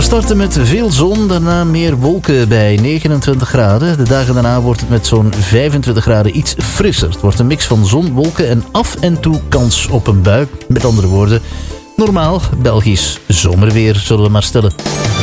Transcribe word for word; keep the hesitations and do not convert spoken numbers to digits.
We starten met veel zon, daarna meer wolken bij negenentwintig graden. De dagen daarna wordt het met zo'n vijfentwintig graden iets frisser. Het wordt een mix van zon, wolken en af en toe kans op een bui. Met andere woorden, normaal Belgisch zomerweer zullen we maar stellen.